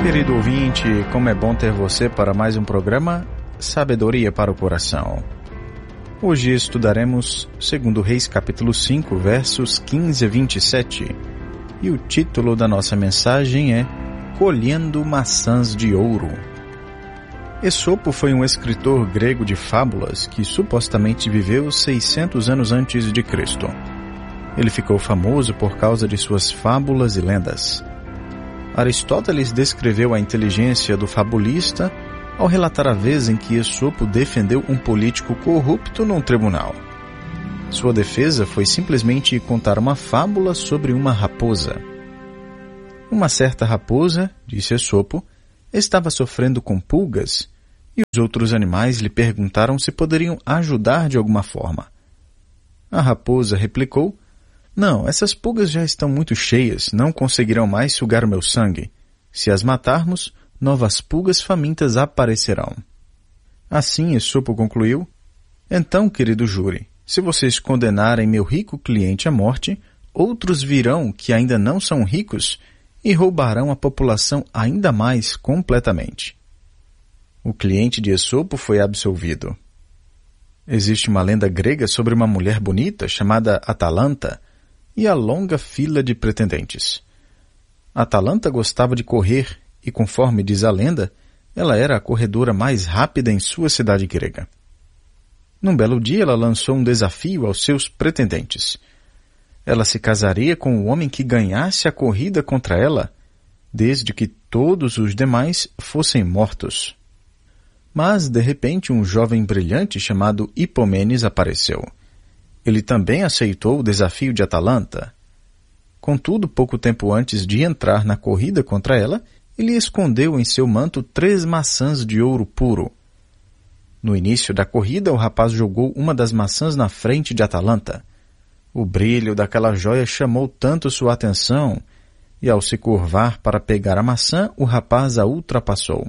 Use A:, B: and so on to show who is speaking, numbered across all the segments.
A: Querido ouvinte, como é bom ter você para mais um programa Sabedoria para o Coração. Hoje estudaremos 2 Reis capítulo 5, versos 15 a 27. E o título da nossa mensagem é Colhendo Maçãs de Ouro. Esopo foi um escritor grego de fábulas que supostamente viveu 600 anos antes de Cristo. Ele ficou famoso por causa de suas fábulas e lendas. Aristóteles descreveu a inteligência do fabulista ao relatar a vez em que Esopo defendeu um político corrupto num tribunal. Sua defesa foi simplesmente contar uma fábula sobre uma raposa. Uma certa raposa, disse Esopo, estava sofrendo com pulgas e os outros animais lhe perguntaram se poderiam ajudar de alguma forma. A raposa replicou: "Não, essas pulgas já estão muito cheias, não conseguirão mais sugar o meu sangue. Se as matarmos, novas pulgas famintas aparecerão." Assim, Esopo concluiu: "Então, querido júri, se vocês condenarem meu rico cliente à morte, outros virão que ainda não são ricos e roubarão a população ainda mais completamente." O cliente de Esopo foi absolvido. Existe uma lenda grega sobre uma mulher bonita chamada Atalanta e a longa fila de pretendentes. Atalanta gostava de correr e, conforme diz a lenda, ela era a corredora mais rápida em sua cidade grega. Num belo dia, ela lançou um desafio aos seus pretendentes. Ela se casaria com o homem que ganhasse a corrida contra ela, desde que todos os demais fossem mortos. Mas, de repente, um jovem brilhante chamado Hipomênides apareceu. Ele também aceitou o desafio de Atalanta. Contudo, pouco tempo antes de entrar na corrida contra ela, ele escondeu em seu manto 3 maçãs de ouro puro. No início da corrida, o rapaz jogou uma das maçãs na frente de Atalanta. O brilho daquela joia chamou tanto sua atenção, e ao se curvar para pegar a maçã, o rapaz a ultrapassou.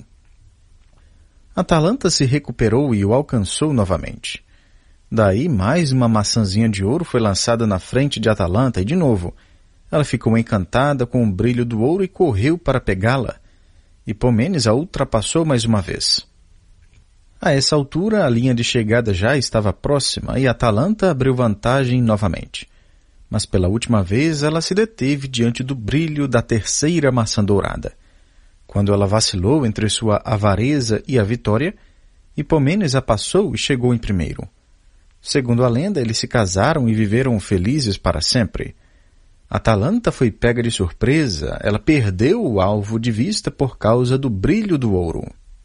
A: Atalanta se recuperou e o alcançou novamente. Daí, mais uma maçãzinha de ouro foi lançada na frente de Atalanta e, de novo, ela ficou encantada com o brilho do ouro e correu para pegá-la. Hipomênides a ultrapassou mais uma vez. A essa altura, a linha de chegada já estava próxima e Atalanta abriu vantagem novamente. Mas pela última vez, ela se deteve diante do brilho da 3ª maçã dourada. Quando ela vacilou entre sua avareza e a vitória, Hipomênides a passou e chegou em primeiro. Segundo a lenda, eles se casaram e viveram felizes para sempre. Atalanta foi pega de surpresa, ela perdeu o alvo de vista por causa do brilho do ouro.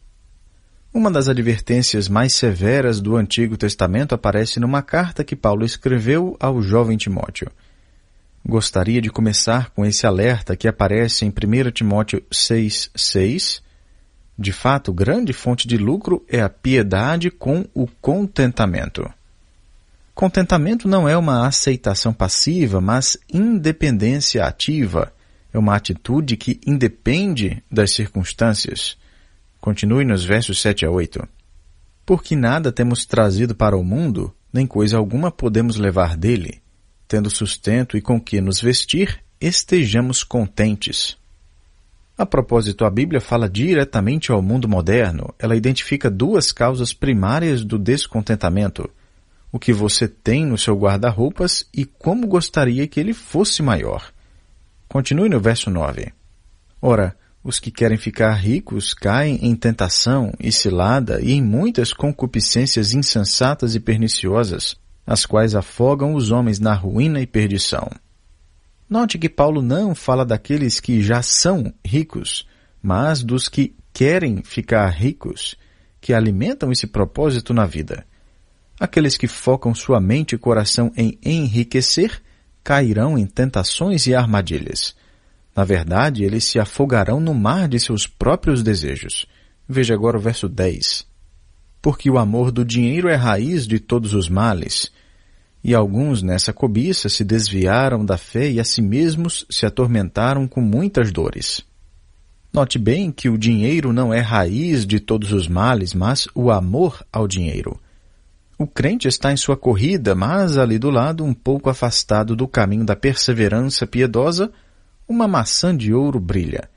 A: Uma das advertências mais severas do Antigo Testamento aparece numa carta que Paulo escreveu ao jovem Timóteo. Gostaria de começar com esse alerta que aparece em 1 Timóteo 6,6. De fato, grande fonte de lucro é a piedade com o contentamento. Contentamento não é uma aceitação passiva, mas independência ativa. É uma atitude que independe das circunstâncias. Continue nos versos 7 a 8. Porque nada temos trazido para o mundo, nem coisa alguma podemos levar dele. Tendo sustento e com que nos vestir, estejamos contentes. A propósito, a Bíblia fala diretamente ao mundo moderno. Ela identifica 2 causas primárias do descontentamento: o que você tem no seu guarda-roupas e como gostaria que ele fosse maior. Continue no verso 9. Ora, os que querem ficar ricos caem em tentação e cilada e em muitas concupiscências insensatas e perniciosas, as quais afogam os homens na ruína e perdição. Note que Paulo não fala daqueles que já são ricos, mas dos que querem ficar ricos, que alimentam esse propósito na vida. Aqueles que focam sua mente e coração em enriquecer, cairão em tentações e armadilhas. Na verdade, eles se afogarão no mar de seus próprios desejos. Veja agora o verso 10. Porque o amor do dinheiro é raiz de todos os males, e alguns nessa cobiça se desviaram da fé e a si mesmos se atormentaram com muitas dores. Note bem que o dinheiro não é raiz de todos os males, mas o amor ao dinheiro. O crente está em sua corrida, mas ali do lado, um pouco afastado do caminho da perseverança piedosa, uma maçã de ouro brilha.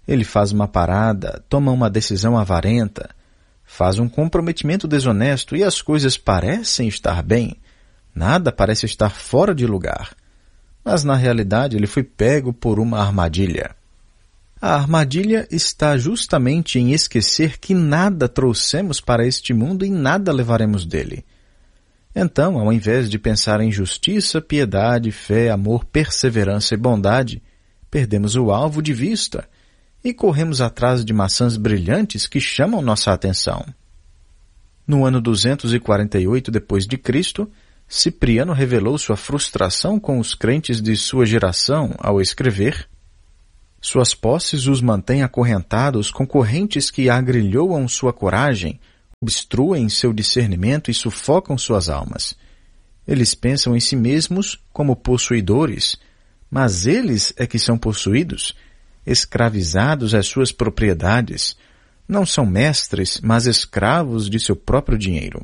A: Ele faz uma parada, toma uma decisão avarenta, faz um comprometimento desonesto e as coisas parecem estar bem. Nada parece estar fora de lugar. Mas na realidade ele foi pego por uma armadilha. A armadilha está justamente em esquecer que nada trouxemos para este mundo e nada levaremos dele. Então, ao invés de pensar em justiça, piedade, fé, amor, perseverança e bondade, perdemos o alvo de vista e corremos atrás de maçãs brilhantes que chamam nossa atenção. No ano 248 d.C., Cipriano revelou sua frustração com os crentes de sua geração ao escrever: suas posses os mantêm acorrentados com correntes que agrilhoam sua coragem, obstruem seu discernimento e sufocam suas almas. Eles pensam em si mesmos como possuidores, mas eles é que são possuídos, escravizados às suas propriedades. Não são mestres, mas escravos de seu próprio dinheiro.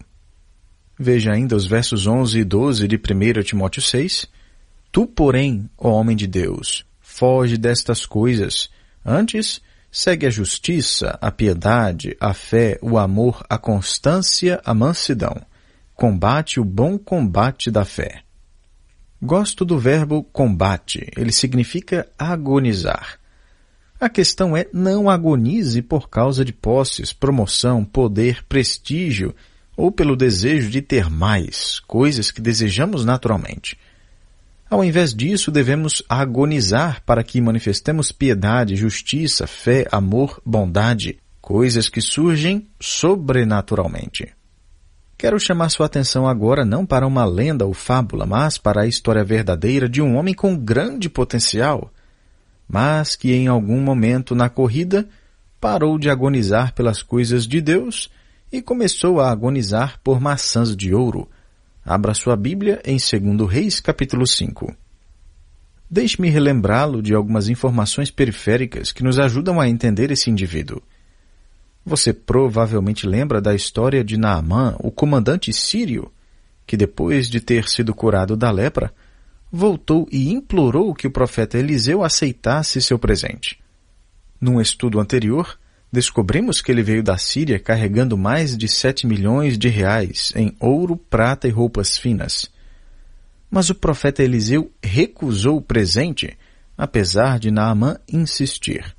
A: Veja ainda os versos 11 e 12 de 1 Timóteo 6. Tu, porém, ó homem de Deus, foge destas coisas. Antes, segue a justiça, a piedade, a fé, o amor, a constância, a mansidão. Combate o bom combate da fé. Gosto do verbo combate. Ele significa agonizar. A questão é, não agonize por causa de posses, promoção, poder, prestígio, ou pelo desejo de ter mais, coisas que desejamos naturalmente. Ao invés disso, devemos agonizar para que manifestemos piedade, justiça, fé, amor, bondade, coisas que surgem sobrenaturalmente. Quero chamar sua atenção agora não para uma lenda ou fábula, mas para a história verdadeira de um homem com grande potencial, mas que em algum momento na corrida parou de agonizar pelas coisas de Deus e começou a agonizar por maçãs de ouro. Abra sua Bíblia em 2 Reis, capítulo 5. Deixe-me relembrá-lo de algumas informações periféricas que nos ajudam a entender esse indivíduo. Você provavelmente lembra da história de Naamã, o comandante sírio, que depois de ter sido curado da lepra, voltou e implorou que o profeta Eliseu aceitasse seu presente. Num estudo anterior, descobrimos que ele veio da Síria carregando mais de 7 milhões de reais em ouro, prata e roupas finas. Mas o profeta Eliseu recusou o presente, apesar de Naamã insistir.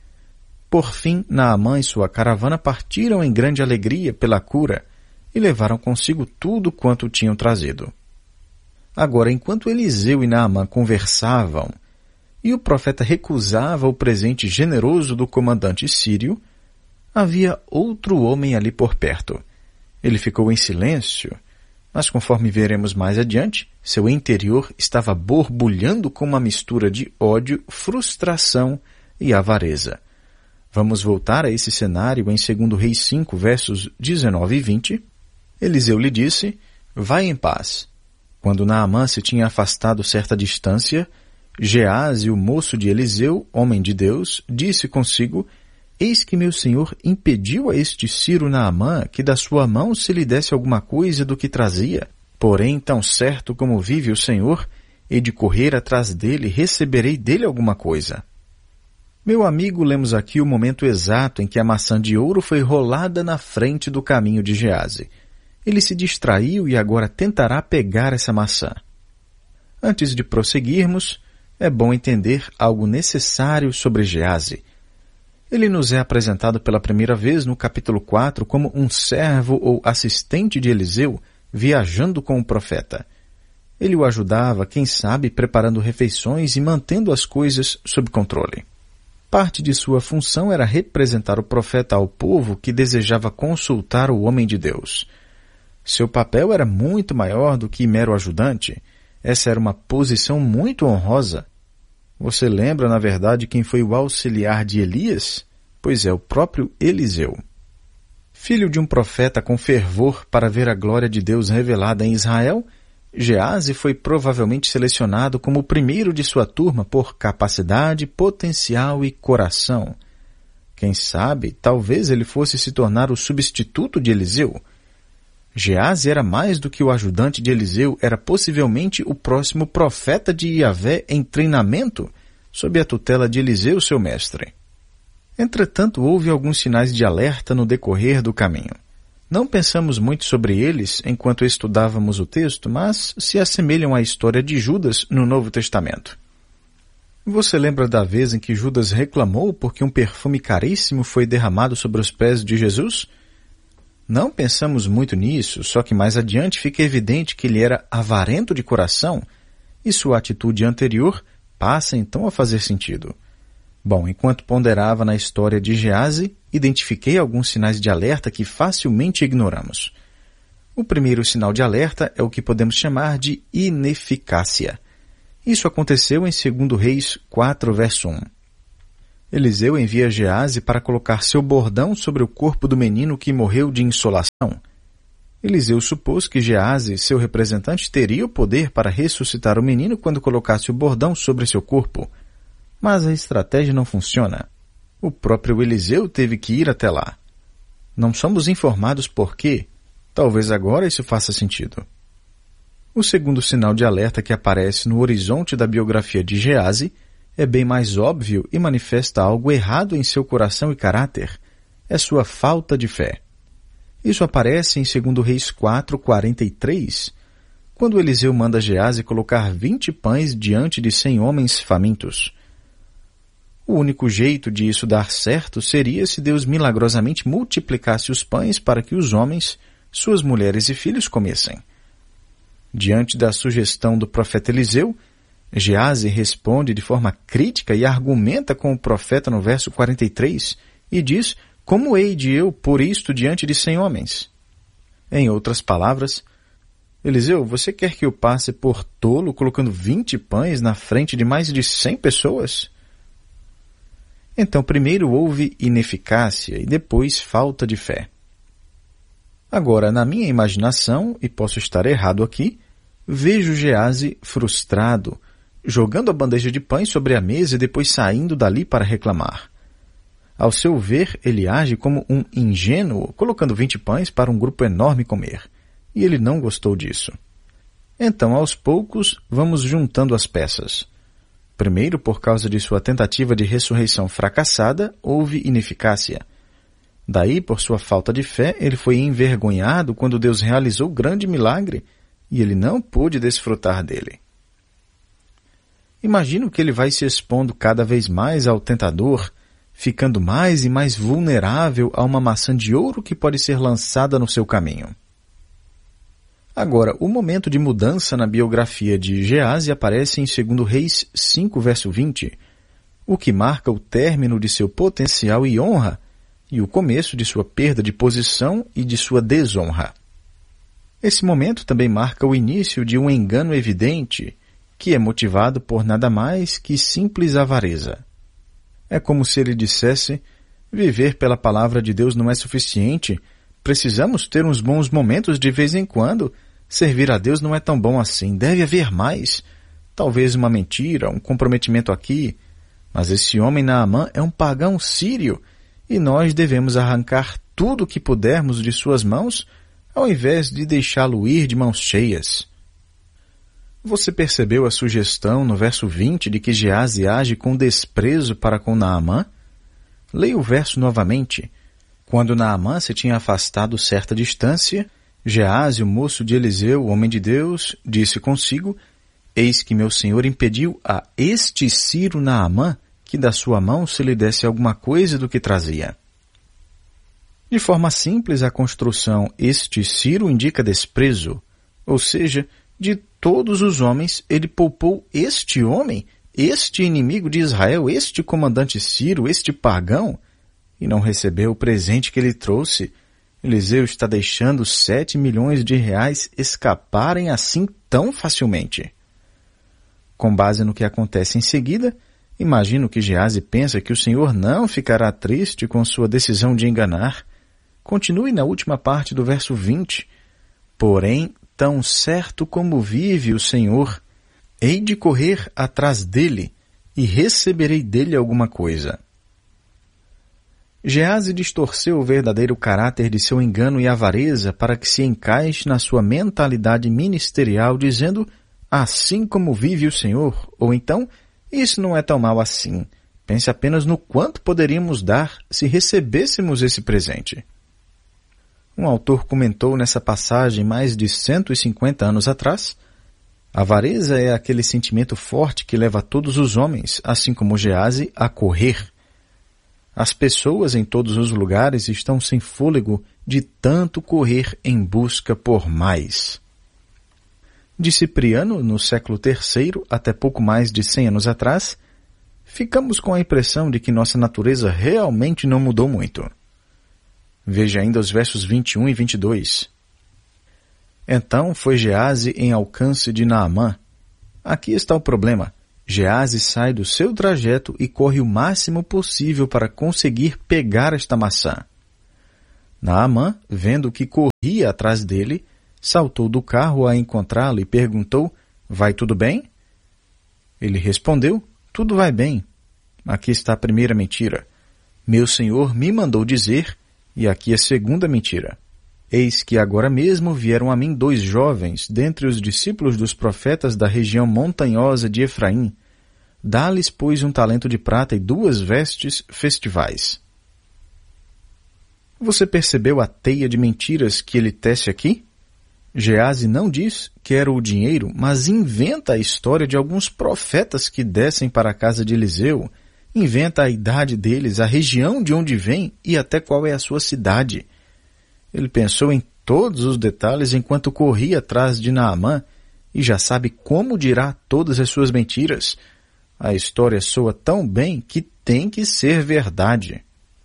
A: Por fim, Naamã e sua caravana partiram em grande alegria pela cura e levaram consigo tudo quanto tinham trazido. Agora, enquanto Eliseu e Naamã conversavam e o profeta recusava o presente generoso do comandante sírio, havia outro homem ali por perto. Ele ficou em silêncio, mas conforme veremos mais adiante, seu interior estava borbulhando com uma mistura de ódio, frustração e avareza. Vamos voltar a esse cenário em 2 Reis 5, versos 19 e 20. Eliseu lhe disse: vai em paz. Quando Naamã se tinha afastado certa distância, Geazi, o moço de Eliseu, homem de Deus, disse consigo: eis que meu senhor impediu a este Ciro Naamã que da sua mão se lhe desse alguma coisa do que trazia. Porém, tão certo como vive o Senhor, hei de correr atrás dele, receberei dele alguma coisa. Meu amigo, lemos aqui o momento exato em que a maçã de ouro foi rolada na frente do caminho de Geazi. Ele se distraiu e agora tentará pegar essa maçã. Antes de prosseguirmos, é bom entender algo necessário sobre Geazi. Ele nos é apresentado pela primeira vez no capítulo 4 como um servo ou assistente de Eliseu viajando com o profeta. Ele o ajudava, quem sabe, preparando refeições e mantendo as coisas sob controle. Parte de sua função era representar o profeta ao povo que desejava consultar o homem de Deus. Seu papel era muito maior do que mero ajudante. Essa era uma posição muito honrosa. Você lembra, na verdade, quem foi o auxiliar de Elias? Pois é, o próprio Eliseu. Filho de um profeta com fervor para ver a glória de Deus revelada em Israel, Geazi foi provavelmente selecionado como o primeiro de sua turma por capacidade, potencial e coração. Quem sabe, talvez ele fosse se tornar o substituto de Eliseu. Geazi era mais do que o ajudante de Eliseu, era possivelmente o próximo profeta de Iavé em treinamento, sob a tutela de Eliseu, seu mestre. Entretanto, houve alguns sinais de alerta no decorrer do caminho. Não pensamos muito sobre eles enquanto estudávamos o texto, mas se assemelham à história de Judas no Novo Testamento. Você lembra da vez em que Judas reclamou porque um perfume caríssimo foi derramado sobre os pés de Jesus? Não pensamos muito nisso, só que mais adiante fica evidente que ele era avarento de coração e sua atitude anterior passa então a fazer sentido. Bom, enquanto ponderava na história de Geazi, identifiquei alguns sinais de alerta que facilmente ignoramos. O primeiro sinal de alerta é o que podemos chamar de ineficácia. Isso aconteceu em 2 Reis 4, verso 1. Eliseu envia Geazi para colocar seu bordão sobre o corpo do menino que morreu de insolação. Eliseu supôs que Geazi, seu representante, teria o poder para ressuscitar o menino quando colocasse o bordão sobre seu corpo. Mas a estratégia não funciona. O próprio Eliseu teve que ir até lá. Não somos informados por quê. Talvez agora isso faça sentido. O segundo sinal de alerta que aparece no horizonte da biografia de Geazi é bem mais óbvio e manifesta algo errado em seu coração e caráter. É sua falta de fé. Isso aparece em 2 Reis 4, 43, quando Eliseu manda Geazi colocar 20 pães diante de 100 homens famintos. O único jeito de isso dar certo seria se Deus milagrosamente multiplicasse os pães para que os homens, suas mulheres e filhos comessem. Diante da sugestão do profeta Eliseu, Geazi responde de forma crítica e argumenta com o profeta no verso 43 e diz: como hei de eu pôr isto diante de 100 homens? Em outras palavras, Eliseu, você quer que eu passe por tolo colocando 20 pães na frente de mais de 100 pessoas? Então, primeiro houve ineficácia e depois falta de fé. Agora, na minha imaginação, e posso estar errado aqui, vejo Geazi frustrado, jogando a bandeja de pães sobre a mesa e depois saindo dali para reclamar. Ao seu ver, ele age como um ingênuo, colocando 20 pães para um grupo enorme comer. E ele não gostou disso. Então, aos poucos, vamos juntando as peças. Primeiro, por causa de sua tentativa de ressurreição fracassada, houve ineficácia. Daí, por sua falta de fé, ele foi envergonhado quando Deus realizou o grande milagre e ele não pôde desfrutar dele. Imagino que ele vai se expondo cada vez mais ao tentador, ficando mais e mais vulnerável a uma maçã de ouro que pode ser lançada no seu caminho. Agora, o momento de mudança na biografia de Geazi aparece em 2 Reis 5, verso 20, o que marca o término de seu potencial e honra e o começo de sua perda de posição e de sua desonra. Esse momento também marca o início de um engano evidente, que é motivado por nada mais que simples avareza. É como se ele dissesse: viver pela palavra de Deus não é suficiente, precisamos ter uns bons momentos de vez em quando, servir a Deus não é tão bom assim, deve haver mais. Talvez uma mentira, um comprometimento aqui, mas esse homem Naamã é um pagão sírio, e nós devemos arrancar tudo o que pudermos de suas mãos, ao invés de deixá-lo ir de mãos cheias. Você percebeu a sugestão no verso 20 de que Geazi age com desprezo para com Naamã? Leia o verso novamente. Quando Naamã se tinha afastado certa distância, Geazi, o moço de Eliseu, o homem de Deus, disse consigo: eis que meu senhor impediu a este Ciro Naamã que da sua mão se lhe desse alguma coisa do que trazia. De forma simples, a construção este Ciro indica desprezo, ou seja, de todos os homens, ele poupou este homem, este inimigo de Israel, este comandante Ciro, este pagão, e não recebeu o presente que ele trouxe. Eliseu está deixando 7 milhões de reais escaparem assim tão facilmente. Com base no que acontece em seguida, imagino que Geazi pensa que o Senhor não ficará triste com sua decisão de enganar. Continue na última parte do verso 20. Porém, tão certo como vive o Senhor, hei de correr atrás dele e receberei dele alguma coisa. Geazi distorceu o verdadeiro caráter de seu engano e avareza para que se encaixe na sua mentalidade ministerial, dizendo: assim como vive o Senhor, ou então, isso não é tão mal assim, Pense apenas no quanto poderíamos dar se recebêssemos esse presente. Um autor comentou nessa passagem mais de 150 anos atrás: a avareza é aquele sentimento forte que leva todos os homens, assim como Geazi, a correr. As pessoas em todos os lugares estão sem fôlego de tanto correr em busca por mais. De Cipriano, no século III, até pouco mais de 100 anos atrás, ficamos com a impressão de que nossa natureza realmente não mudou muito. Veja ainda os versos 21 e 22. Então foi Geazi em alcance de Naamã. Aqui está o problema. Geazi sai do seu trajeto e corre o máximo possível para conseguir pegar esta maçã. Naamã, vendo que corria atrás dele, saltou do carro a encontrá-lo e perguntou: vai tudo bem? Ele respondeu: tudo vai bem. Aqui está a primeira mentira. Meu senhor me mandou dizer, e aqui a segunda mentira. Eis que agora mesmo vieram a mim 2 jovens, dentre os discípulos dos profetas da região montanhosa de Efraim. Dá-lhes, pois, 1 talento de prata e 2 vestes festivais. Você percebeu a teia de mentiras que ele tece aqui? Geazi não diz que era o dinheiro, mas inventa a história de alguns profetas que descem para a casa de Eliseu, inventa a idade deles, a região de onde vêm e até qual é a sua cidade. Ele pensou em todos os detalhes enquanto corria atrás de Naamã e já sabe como dirá todas as suas mentiras. A história soa tão bem que tem que ser verdade.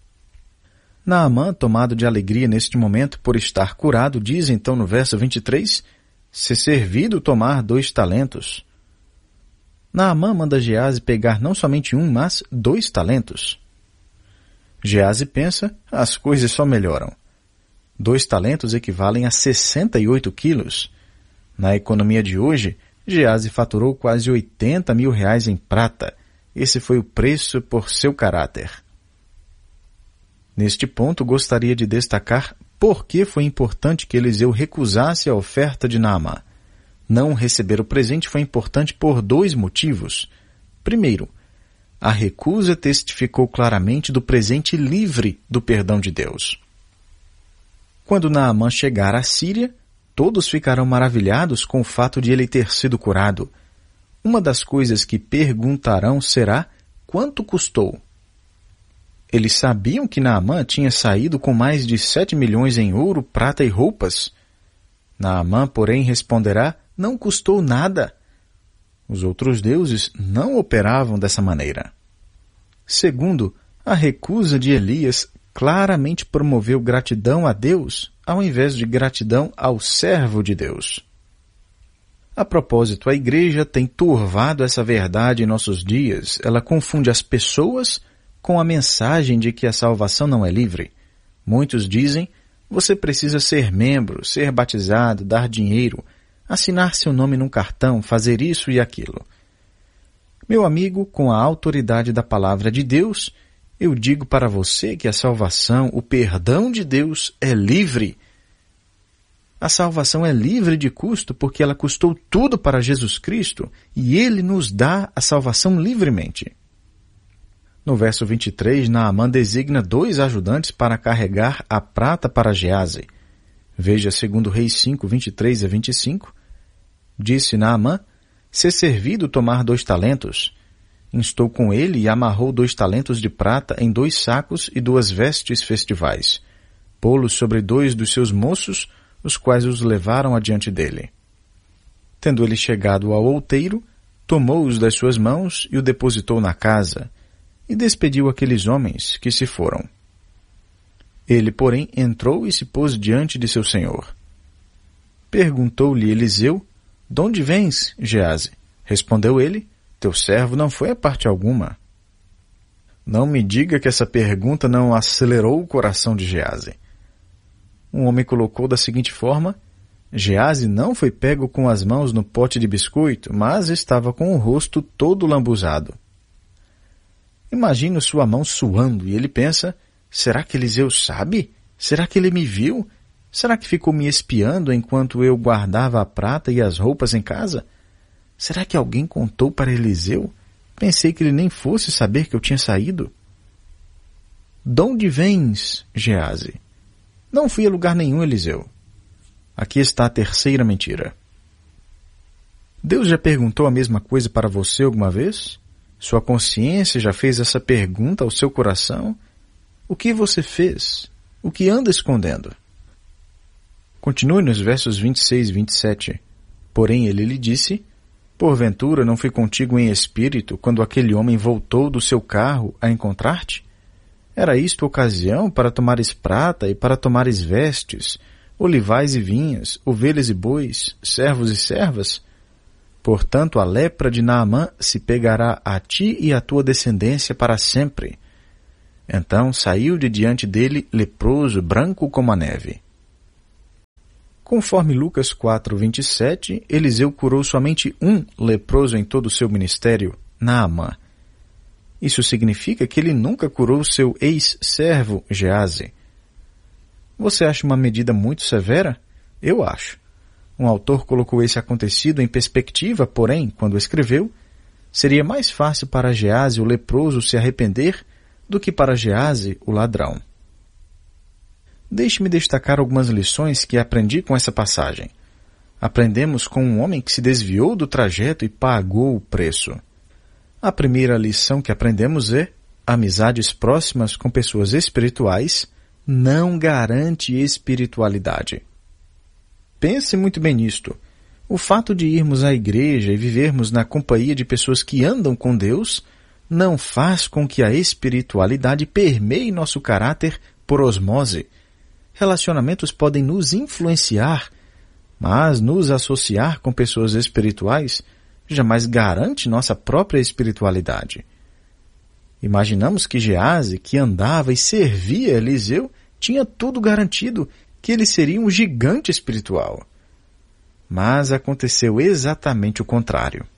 A: Naamã, tomado de alegria neste momento por estar curado, diz então no verso 23, ser servido tomar 2 talentos. Naamã manda Geazi pegar não somente 1, mas 2 talentos. Geazi pensa, as coisas só melhoram. 2 talentos equivalem a 68 quilos. Na economia de hoje, Geazi faturou quase 80 mil reais em prata. Esse foi o preço por seu caráter. Neste ponto, gostaria de destacar por que foi importante que Eliseu recusasse a oferta de Naamã. Não receber o presente foi importante por 2 motivos. Primeiro, a recusa testificou claramente do presente livre do perdão de Deus. Quando Naamã chegar à Síria, todos ficarão maravilhados com o fato de ele ter sido curado. Uma das coisas que perguntarão será: quanto custou? Eles sabiam que Naamã tinha saído com mais de 7 milhões em ouro, prata e roupas. Naamã, porém, responderá: não custou nada. Os outros deuses não operavam dessa maneira. Segundo, a recusa de Elias claramente promoveu gratidão a Deus, ao invés de gratidão ao servo de Deus. A propósito, a igreja tem turvado essa verdade em nossos dias. Ela confunde as pessoas com a mensagem de que a salvação não é livre. Muitos dizem: você precisa ser membro, ser batizado, dar dinheiro, assinar seu nome num cartão, fazer isso e aquilo. Meu amigo, com a autoridade da palavra de Deus, eu digo para você que a salvação, o perdão de Deus é livre. A salvação é livre de custo porque ela custou tudo para Jesus Cristo e Ele nos dá a salvação livremente. No verso 23, Naamã designa 2 ajudantes para carregar a prata para Geazi. Veja 2 Reis 5, 23 a 25. Disse Naamã: ser servido tomar 2 talentos. Instou com ele e amarrou 2 talentos de prata em 2 sacos e 2 vestes festivais. Pô-los sobre 2 dos seus moços, os quais os levaram adiante dele. Tendo ele chegado ao outeiro, tomou-os das suas mãos e o depositou na casa, e despediu aqueles homens que se foram. Ele, porém, entrou e se pôs diante de seu senhor. Perguntou-lhe Eliseu: de onde vens, Geazi? Respondeu ele: teu servo não foi a parte alguma. Não me diga que essa pergunta não acelerou o coração de Geazi. Um homem colocou da seguinte forma: Geazi não foi pego com as mãos no pote de biscoito, mas estava com o rosto todo lambuzado. Imagino sua mão suando e ele pensa: será que Eliseu sabe? Será que ele me viu? Será que ficou me espiando enquanto eu guardava a prata e as roupas em casa? Será que alguém contou para Eliseu? Pensei que ele nem fosse saber que eu tinha saído. Donde vens, Geazi? Não fui a lugar nenhum, Eliseu. Aqui está a terceira mentira. Deus já perguntou a mesma coisa para você alguma vez? Sua consciência já fez essa pergunta ao seu coração? O que você fez? O que anda escondendo? Continue nos versos 26 e 27. Porém ele lhe disse: porventura não fui contigo em espírito quando aquele homem voltou do seu carro a encontrar-te? Era isto ocasião para tomares prata e para tomares vestes, olivais e vinhas, ovelhas e bois, servos e servas? Portanto, a lepra de Naamã se pegará a ti e à tua descendência para sempre. Então saiu de diante dele leproso, branco como a neve. Conforme Lucas 4:27, Eliseu curou somente um leproso em todo o seu ministério, Naamã. Isso significa que ele nunca curou seu ex-servo Geazi. Você acha uma medida muito severa? Eu acho. Um autor colocou esse acontecido em perspectiva, porém, quando escreveu, seria mais fácil para Geazi, o leproso, se arrepender do que para Geazi, o ladrão. Deixe-me destacar algumas lições que aprendi com essa passagem. Aprendemos com um homem que se desviou do trajeto e pagou o preço. A primeira lição que aprendemos é: amizades próximas com pessoas espirituais não garante espiritualidade. Pense muito bem nisto. O fato de irmos à igreja e vivermos na companhia de pessoas que andam com Deus não faz com que a espiritualidade permeie nosso caráter por osmose. Relacionamentos podem nos influenciar, mas nos associar com pessoas espirituais jamais garante nossa própria espiritualidade. Imaginamos que Geazi, que andava e servia Eliseu, tinha tudo garantido, que ele seria um gigante espiritual. Mas aconteceu exatamente o contrário.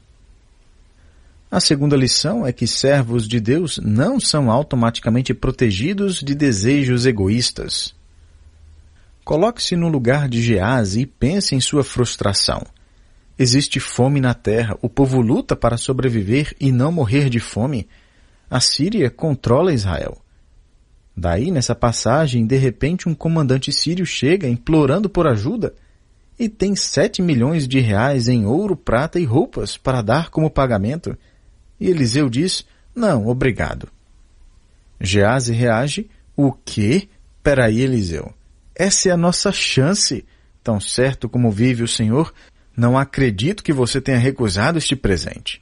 A: A segunda lição é que servos de Deus não são automaticamente protegidos de desejos egoístas. Coloque-se no lugar de Geazi e pense em sua frustração. Existe fome na terra, o povo luta para sobreviver e não morrer de fome. A Síria controla Israel. Daí, nessa passagem, de repente um comandante sírio chega implorando por ajuda e tem 7 milhões de reais em ouro, prata e roupas para dar como pagamento. E Eliseu diz: não, obrigado. Geazi reage: o quê? Peraí, Eliseu. Essa é a nossa chance. Tão certo como vive o Senhor, não acredito que você tenha recusado este presente.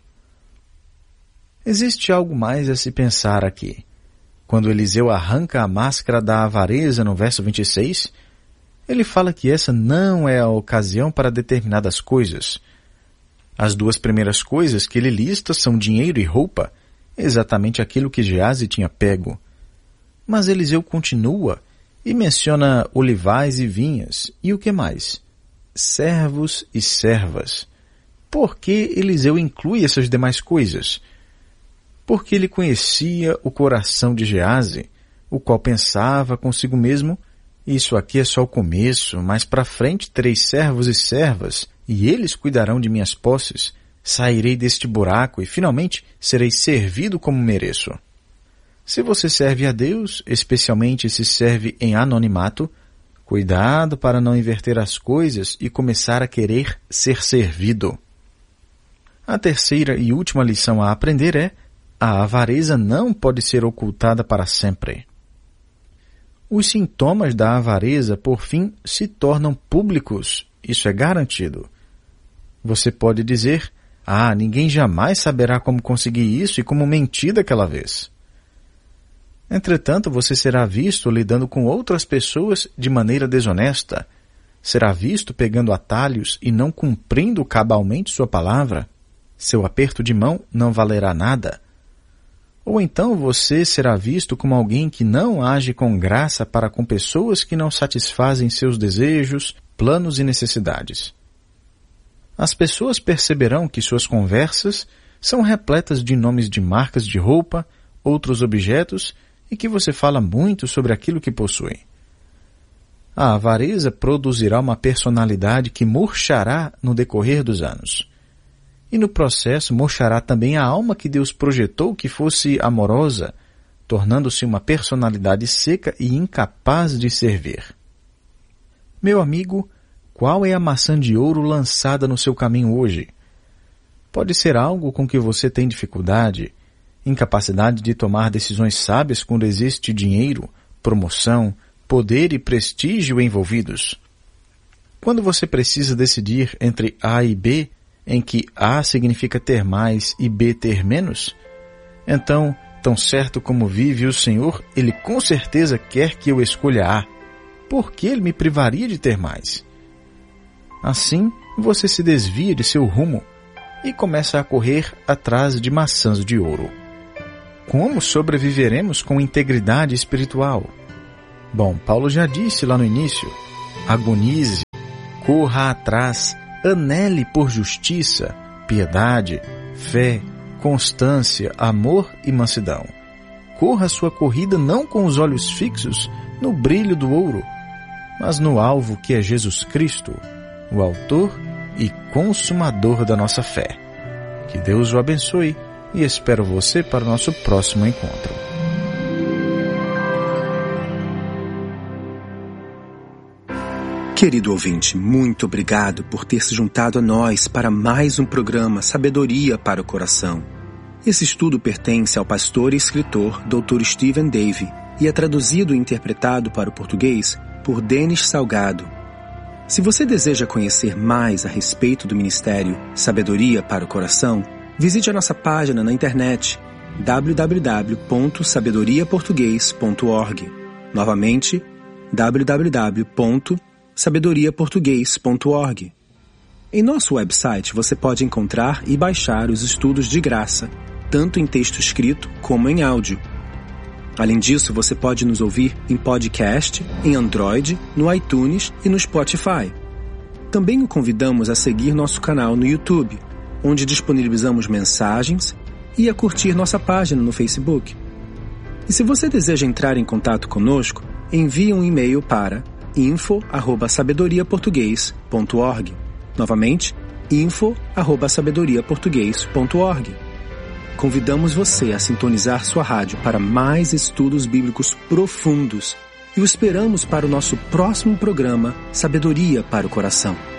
A: Existe algo mais a se pensar aqui. Quando Eliseu arranca a máscara da avareza no verso 26, ele fala que essa não é a ocasião para determinadas coisas. As duas primeiras coisas que ele lista são dinheiro e roupa, exatamente aquilo que Geazi tinha pego. Mas Eliseu continua e menciona olivais e vinhas, e o que mais? Servos e servas. Por que Eliseu inclui essas demais coisas? Porque ele conhecia o coração de Geazi, o qual pensava consigo mesmo: isso aqui é só o começo, mas para frente terei servos e servas, e eles cuidarão de minhas posses. Sairei deste buraco e finalmente serei servido como mereço. Se você serve a Deus, especialmente se serve em anonimato, cuidado para não inverter as coisas e começar a querer ser servido. A terceira e última lição a aprender é: a avareza não pode ser ocultada para sempre. Os sintomas da avareza, por fim, se tornam públicos. Isso é garantido. Você pode dizer: ninguém jamais saberá como conseguir isso e como menti daquela vez. Entretanto, você será visto lidando com outras pessoas de maneira desonesta. Será visto pegando atalhos e não cumprindo cabalmente sua palavra. Seu aperto de mão não valerá nada. Ou então você será visto como alguém que não age com graça para com pessoas que não satisfazem seus desejos, planos e necessidades. As pessoas perceberão que suas conversas são repletas de nomes de marcas de roupa, outros objetos, e que você fala muito sobre aquilo que possui. A avareza produzirá uma personalidade que murchará no decorrer dos anos. e no processo murchará também a alma que Deus projetou que fosse amorosa, tornando-se uma personalidade seca e incapaz de servir. Meu amigo, qual é a maçã de ouro lançada no seu caminho hoje? Pode ser algo com que você tem dificuldade, incapacidade de tomar decisões sábias quando existe dinheiro, promoção, poder e prestígio envolvidos. Quando você precisa decidir entre A e B, em que A significa ter mais e B ter menos, então, tão certo como vive o Senhor, Ele com certeza quer que eu escolha A. Por que Ele me privaria de ter mais? Assim, você se desvia de seu rumo e começa a correr atrás de maçãs de ouro. Como sobreviveremos com integridade espiritual? Bom, Paulo já disse lá no início, agonize, corra atrás, anele por justiça, piedade, fé, constância, amor e mansidão. Corra sua corrida não com os olhos fixos no brilho do ouro, mas no alvo que é Jesus Cristo, o autor e consumador da nossa fé. Que Deus o abençoe e espero você para o nosso próximo encontro.
B: Querido ouvinte, muito obrigado por ter se juntado a nós para mais um programa Sabedoria para o Coração. Esse estudo pertence ao pastor e escritor Dr. Stephen Davey e é traduzido e interpretado para o português por Denis Salgado. Se você deseja conhecer mais a respeito do ministério Sabedoria para o Coração, visite a nossa página na internet www.sabedoriaportugues.org. Novamente, www.sabedoriaportugues.org. Em nosso website você pode encontrar e baixar os estudos de graça, tanto em texto escrito como em áudio. Além disso, você pode nos ouvir em podcast, em Android, no iTunes e no Spotify. Também o convidamos a seguir nosso canal no YouTube, onde disponibilizamos mensagens, e a curtir nossa página no Facebook. E se você deseja entrar em contato conosco, envie um e-mail para info@sabedoriaportugues.org. Novamente, info@sabedoriaportugues.org. Convidamos você a sintonizar sua rádio para mais estudos bíblicos profundos e o esperamos para o nosso próximo programa Sabedoria para o Coração.